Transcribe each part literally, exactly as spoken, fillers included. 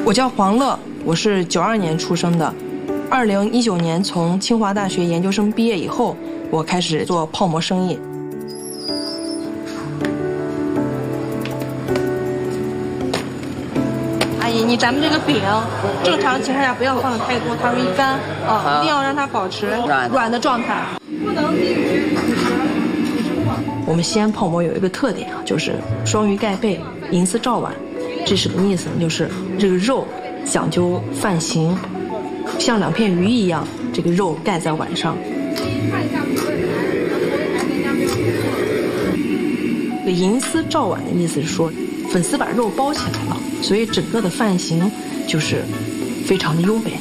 我叫黄乐，我是九二年出生的，二零一九年从清华大学研究生毕业以后，我开始做泡馍生意。阿姨，你咱们这个饼，正常情况下不要放的太多，它容易干啊，一定要让它保持软的状态。不能低于五十。我们西安泡馍有一个特点啊，就是双鱼盖被，银丝罩碗。这是什么意思呢？就是这个肉讲究饭形，像两片鱼一样，这个肉盖在碗上。这个银丝罩碗的意思是说，粉丝把肉包起来了，所以整个的饭形就是非常的优美。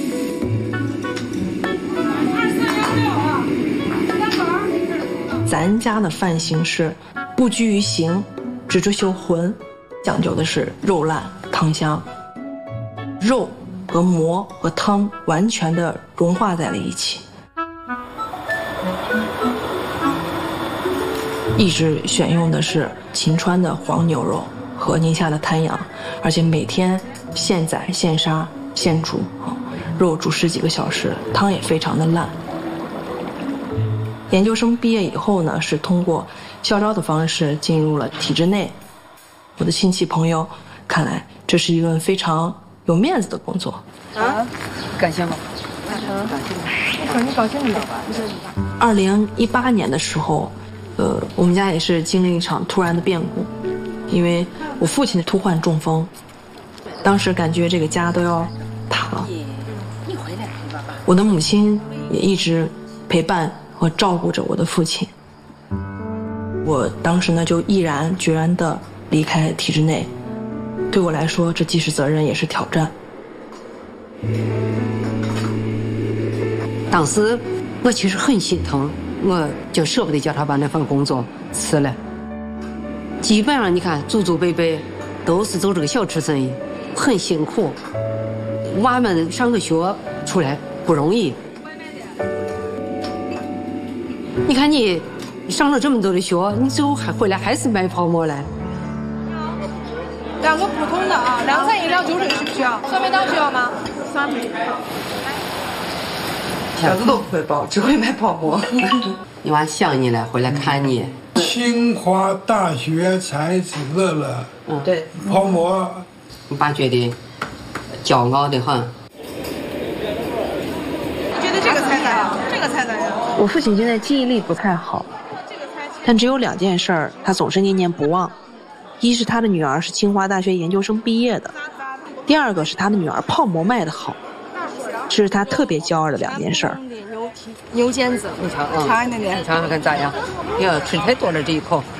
咱家的饭形是不拘于形，只追求浑，讲究的是肉烂汤香，肉和馍和汤完全的融化在了一起。一直选用的是秦川的黄牛肉和宁夏的滩羊，而且每天现宰现杀现煮，肉煮十几个小时，汤也非常的烂。研究生毕业以后呢，是通过校招的方式进入了体制内。我的亲戚朋友看来，这是一份非常有面子的工作。啊， 感谢吗？ 感谢。我肯定高兴的。二零一八年的时候，呃，我们家也是经历一场突然的变故，因为我父亲突患中风，当时感觉这个家都要塌了。我的母亲也一直陪伴和照顾着我的父亲。我当时呢就毅然决然地离开体制内，对我来说这既是责任也是挑战。 当时我其实很心疼，我就舍不得叫他把那份工作辞了。基本上你看祖祖辈辈都是走这个小吃生意，很辛苦，娃们上个学出来不容易。你看你上了这么多的学，你最后还回来还是卖泡馍来。 两个普通的啊，凉菜、饮料、酒水需不需要？酸梅汤需要吗？酸梅。 小子都不会包，只会卖泡馍。你娃想你了，回来看你。 清华大学才子乐乐， 嗯，对， 泡馍， 我爸觉得骄傲的很。 你觉得这个菜咋样？这个菜咋样？我父亲现在记忆力不太好，但只有两件事儿他总是念念不忘，一是他的女儿是清华大学研究生毕业的，第二个是他的女儿泡馍卖得好，这是他特别骄傲的两件事儿。 牛腱子，你尝啊，尝一点点，尝尝看咋样？你要吃太多了这一口。